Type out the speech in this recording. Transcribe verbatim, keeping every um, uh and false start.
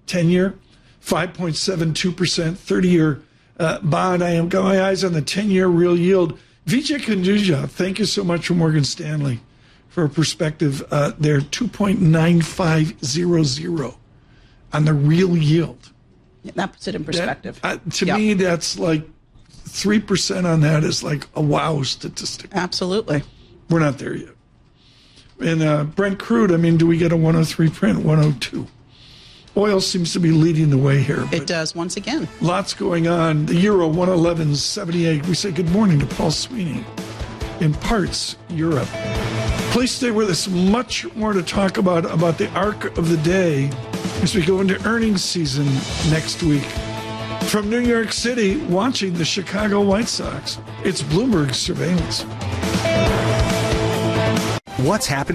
ten-year, five point seven two percent, thirty-year uh, bond. I am got my eyes on the ten-year real yield. Vijay Kanduja, thank you so much for Morgan Stanley for a perspective. Uh, they're two point nine five zero zero on the real yield. Yeah, that puts it in perspective. That, uh, to yep. me, that's like three percent on that is like a wow statistic. Absolutely. We're not there yet. And uh, Brent crude, I mean, do we get a one oh three print? one oh two. Oil seems to be leading the way here. It does once again. Lots going on. The euro, one eleven seventy-eight. We say good morning to Paul Sweeney in Parts, Europe. Please stay with us. Much more to talk about, about the arc of the day as we go into earnings season next week. From New York City, watching the Chicago White Sox, it's Bloomberg Surveillance. What's happening